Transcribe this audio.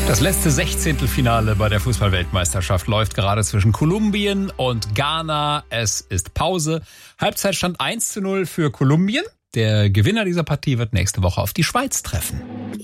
Das letzte Sechzehntelfinale bei der Fußball-Weltmeisterschaft läuft gerade zwischen Kolumbien und Ghana. Es ist Pause. Halbzeitstand 1:0 für Kolumbien. Der Gewinner dieser Partie wird nächste Woche auf die Schweiz treffen.